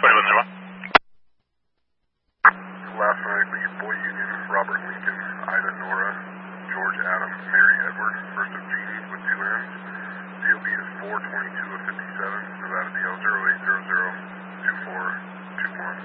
Last night, lead Boy Union, Robert Lincoln, Ida Nora, George Adams, Mary Edward, first of Jeannie with 2 N's. DOB is 422 of 57, Nevada DL 0800 2421.